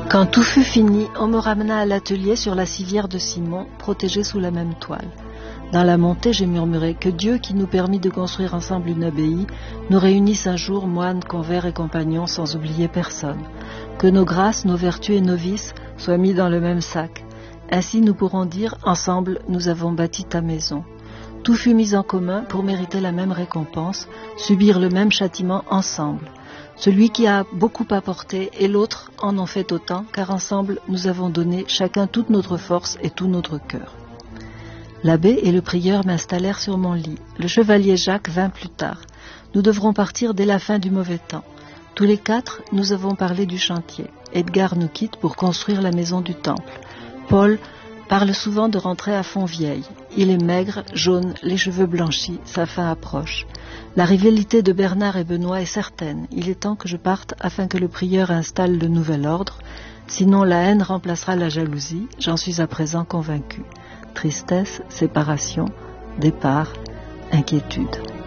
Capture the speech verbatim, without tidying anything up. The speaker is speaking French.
Quand tout fut fini, on me ramena à l'atelier sur la civière de Simon, protégée sous la même toile. Dans la montée, j'ai murmuré que Dieu, qui nous permit de construire ensemble une abbaye, nous réunisse un jour, moines, convers et compagnons, sans oublier personne. Que nos grâces, nos vertus et nos vices soient mis dans le même sac. Ainsi nous pourrons dire, ensemble, nous avons bâti ta maison. Tout fut mis en commun pour mériter la même récompense, subir le même châtiment ensemble. Celui qui a beaucoup apporté et l'autre en ont fait autant, car ensemble nous avons donné chacun toute notre force et tout notre cœur. L'abbé et le prieur m'installèrent sur mon lit. Le chevalier Jacques vint plus tard. Nous devrons partir dès la fin du mauvais temps. Tous les quatre, nous avons parlé du chantier. Edgar nous quitte pour construire la maison du temple. Paul parle souvent de rentrer à Fontvieille. Il est maigre, jaune, les cheveux blanchis, sa fin approche. La rivalité de Bernard et Benoît est certaine. Il est temps que je parte afin que le prieur installe le nouvel ordre. Sinon la haine remplacera la jalousie, j'en suis à présent convaincu. Tristesse, séparation, départ, inquiétude.